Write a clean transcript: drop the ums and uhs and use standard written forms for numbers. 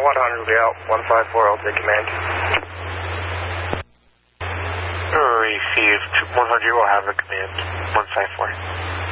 100 will be out. 154, I'll take command. Received. 100 will have a command. 154.